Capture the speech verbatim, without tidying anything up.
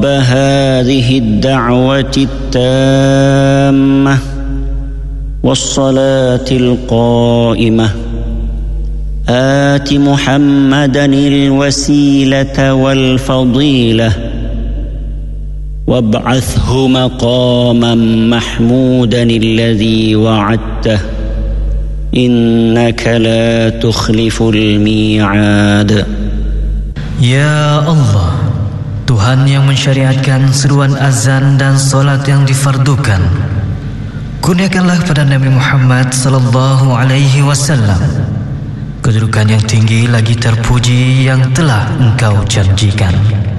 هذه الدعوة التامة والصلاة القائمة آت محمدا الوسيلة والفضيلة وابعثه مقاما محمودا الذي وعدته إنك لا تخلف الميعاد. Ya Allah, Tuhan yang mensyariatkan seruan azan dan solat yang difardukan, kurniakanlah kepada Nabi Muhammad sallallahu alaihi wasallam kedudukan yang tinggi lagi terpuji yang telah Engkau janjikan.